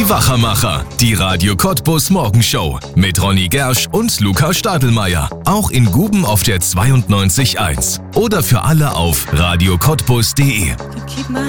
Wachermacher, die Radio Cottbus Morgenshow mit Ronny Gersch und Luca Stadelmeier. Auch in Guben auf der 92.1 oder für alle auf radiocottbus.de.